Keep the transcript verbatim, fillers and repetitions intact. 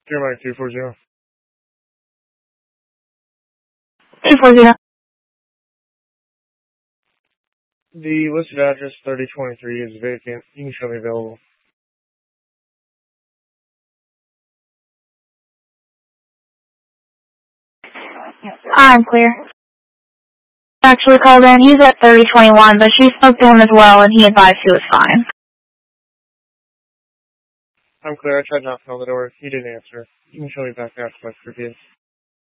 Jeremiah two four zero. two four zero. The listed address thirty twenty-three is vacant. You can show me available. I'm clear. Actually called in. He's at thirty twenty-one, but she spoke to him as well, and he advised he was fine. I'm clear. I tried knocking on the door. He didn't answer. You can show me back after my review.